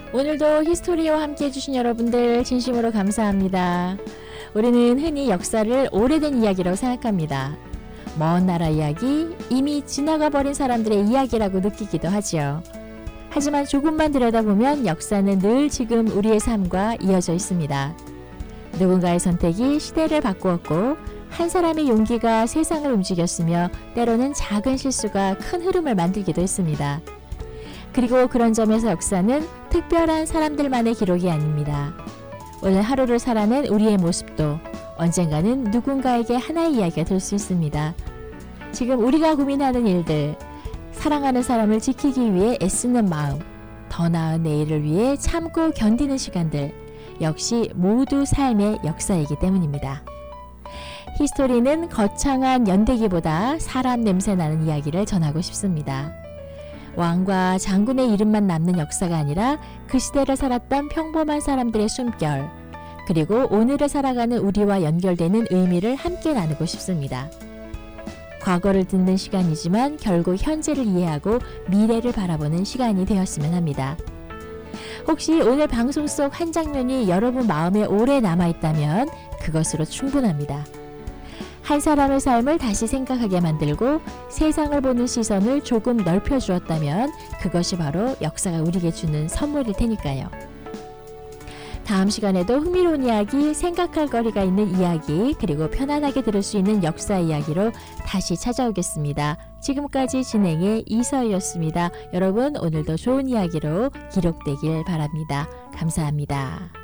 오늘도 히스토리와 함께 해주신 여러분들 진심으로 감사합니다. 우리는 흔히 역사를 오래된 이야기라고 생각합니다. 먼 나라 이야기, 이미 지나가 버린 사람들의 이야기라고 느끼기도 하지요. 하지만 조금만 들여다보면 역사는 늘 지금 우리의 삶과 이어져 있습니다. 누군가의 선택이 시대를 바꾸었고 한 사람의 용기가 세상을 움직였으며 때로는 작은 실수가 큰 흐름을 만들기도 했습니다. 그리고 그런 점에서 역사는 특별한 사람들만의 기록이 아닙니다. 오늘 하루를 살아낸 우리의 모습도 언젠가는 누군가에게 하나의 이야기가 될 수 있습니다. 지금 우리가 고민하는 일들, 사랑하는 사람을 지키기 위해 애쓰는 마음, 더 나은 내일을 위해 참고 견디는 시간들, 역시 모두 삶의 역사이기 때문입니다. 히스토리는 거창한 연대기보다 사람 냄새 나는 이야기를 전하고 싶습니다. 왕과 장군의 이름만 남는 역사가 아니라 그 시대를 살았던 평범한 사람들의 숨결, 그리고 오늘을 살아가는 우리와 연결되는 의미를 함께 나누고 싶습니다. 과거를 듣는 시간이지만 결국 현재를 이해하고 미래를 바라보는 시간이 되었으면 합니다. 혹시 오늘 방송 속 한 장면이 여러분 마음에 오래 남아있다면 그것으로 충분합니다. 한 사람의 삶을 다시 생각하게 만들고 세상을 보는 시선을 조금 넓혀주었다면 그것이 바로 역사가 우리에게 주는 선물일 테니까요. 다음 시간에도 흥미로운 이야기, 생각할 거리가 있는 이야기, 그리고 편안하게 들을 수 있는 역사 이야기로 다시 찾아오겠습니다. 지금까지 진행의 이서희였습니다. 여러분 오늘도 좋은 이야기로 기록되길 바랍니다. 감사합니다.